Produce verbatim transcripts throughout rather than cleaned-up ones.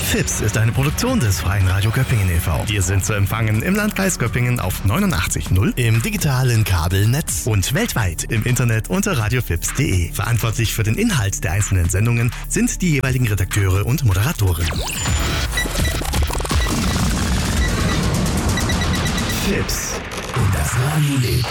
Fips ist eine Produktion des Freien Radio Göppingen e V Wir sind zu empfangen im Landkreis Göppingen auf neunundachtzig Komma null, im digitalen Kabelnetz und weltweit im Internet unter radiofips punkt de. Verantwortlich für den Inhalt der einzelnen Sendungen sind die jeweiligen Redakteure und Moderatoren. Fips und das Radio lebt.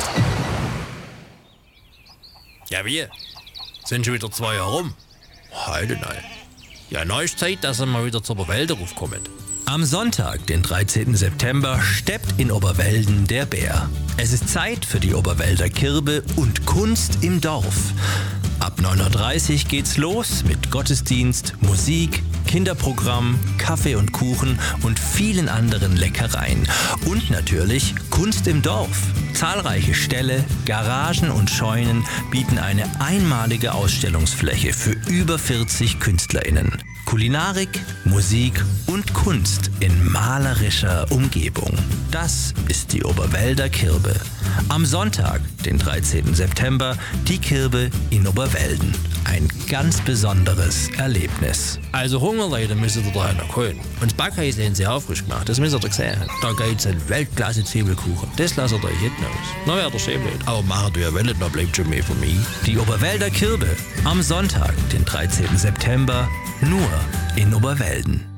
Ja, wir sind schon wieder zwei Jahre rum. Heute nein. Ja, neues Zeit, dass er mal wieder zur Oberwälder raufkommt. Am Sonntag, den dreizehnten September, steppt in Oberwälden der Bär. Es ist Zeit für die Oberwälder Kirbe und Kunst im Dorf. Ab neun Uhr dreißig geht's los mit Gottesdienst, Musik, Kinderprogramm, Kaffee und Kuchen und vielen anderen Leckereien. Und natürlich Kunst im Dorf. Zahlreiche Ställe, Garagen und Scheunen bieten eine einmalige Ausstellungsfläche für über vierzig KünstlerInnen. Kulinarik, Musik und Kunst in malerischer Umgebung. Das ist die Oberwälder Kirbe. Am Sonntag, den dreizehnten September, die Kirbe in Oberwälden. Ein ganz besonderes Erlebnis. Also Hungerleute müsst ihr da noch holen. Und das Backhaus haben sie auch frisch gemacht, das müsst ihr sehen. Da gibt's einen Weltklasse-Zwiebelkuchen. Das lasst ihr euch hinten aus. Na wäre der schön blöd. Aber machen du ja wollt, da bleibt schon mehr von mir. Die Oberwälder Kirbe. Am Sonntag, den dreizehnten September, nur in Oberwälden.